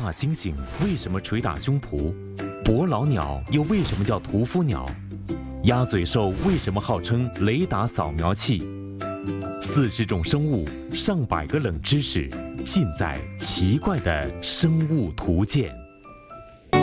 大猩猩为什么捶打胸脯？伯劳鸟又为什么叫屠夫鸟？鸭嘴兽为什么号称雷达扫描器？40种生物，上百个冷知识，尽在奇怪的生物图鉴。